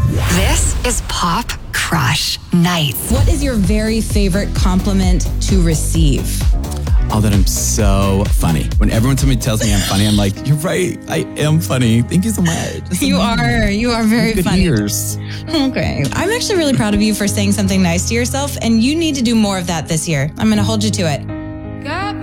This is Pop Crush Nights. What is your very favorite compliment to receive? Oh, that I'm so funny. When somebody tells me I'm funny, I'm like, you're right. I am funny. Thank you so much. You are very Good funny. ears. Okay. I'm actually really proud of you for saying something nice to yourself, and you need to do more of that this year. I'm going to hold you to it.